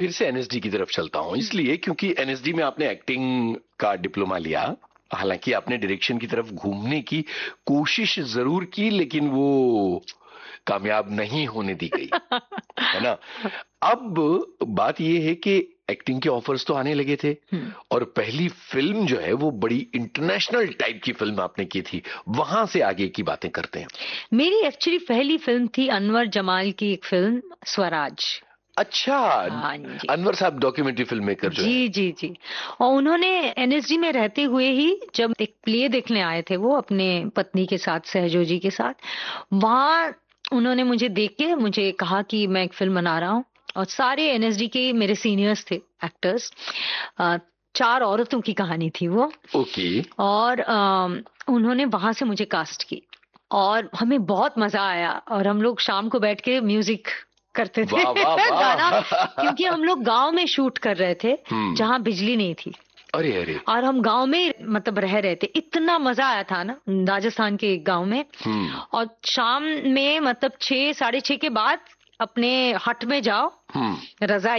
फिर से एनएसडी की तरफ चलता हूँ, इसलिए क्योंकि एनएसडी में आपने एक्टिंग का डिप्लोमा लिया, हालांकि आपने डायरेक्शन की तरफ घूमने की कोशिश जरूर की, लेकिन वो कामयाब नहीं होने दी गई, है ना। अब बात ये है कि एक्टिंग के ऑफर्स तो आने लगे थे, और पहली फिल्म जो है वो बड़ी इंटरनेशनल टाइप की फिल्म आपने की थी, वहां से आगे की बातें करते हैं। मेरी एक्चुअली पहली फिल्म थी अनवर जमाल की एक फिल्म स्वराज। अच्छा, हाँ जी, अनवर साहब डॉक्यूमेंट्री फिल्म मेकर जो जी है। जी जी। और उन्होंने एनएसडी में रहते हुए ही जब एक प्ले देखने आए थे वो अपने पत्नी के साथ, सहजो जी के साथ, वहां उन्होंने मुझे देख के मुझे कहा कि मैं एक फिल्म बना रहा हूँ, और सारे एनएसडी के मेरे सीनियर्स थे एक्टर्स। 4 औरतों की कहानी थी वो। ओके। और उन्होंने वहां से मुझे कास्ट की, और हमें बहुत मजा आया, और हम लोग शाम को बैठ के म्यूजिक करते थे। वाह वाह गाना, वाह। क्योंकि हम लोग गांव में शूट कर रहे थे जहां बिजली नहीं थी, अरे अरे। और हम गांव में मतलब रह रहे थे। इतना मजा आया था ना राजस्थान के गांव में। और शाम में मतलब 6, 6:30 के बाद अपने हट में जाओ, रजाई